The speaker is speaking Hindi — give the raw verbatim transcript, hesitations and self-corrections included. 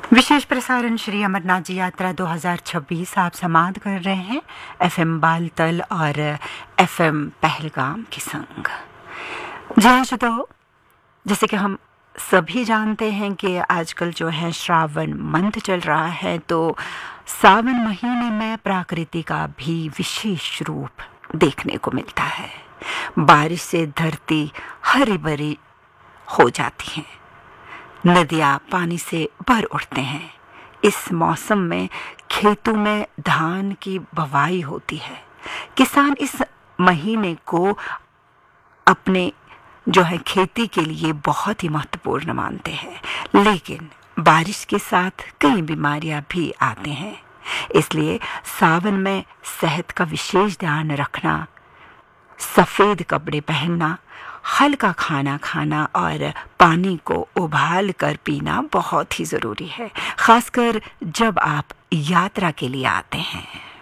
विशेष प्रसारण श्री अमरनाथ जी यात्रा दो हज़ार छब्बीस आप समाप्त कर रहे हैं एफएम बालतल और एफएम पहलगाम के संग। जय श्रोताओ, जैसे कि हम सभी जानते हैं कि आजकल जो है श्रावण मंथ चल रहा है, तो सावन महीने में प्रकृति का भी विशेष रूप देखने को मिलता है। बारिश से धरती हरी भरी हो जाती है, नदियाँ पानी से भर उठते हैं। इस मौसम में खेतों में धान की बुवाई होती है। किसान इस महीने को अपने जो है खेती के लिए बहुत ही महत्वपूर्ण मानते हैं, लेकिन बारिश के साथ कई बीमारियां भी आते हैं। इसलिए सावन में सेहत का विशेष ध्यान रखना, सफ़ेद कपड़े पहनना, हल्का खाना खाना और पानी को उबाल कर पीना बहुत ही ज़रूरी है, खासकर जब आप यात्रा के लिए आते हैं।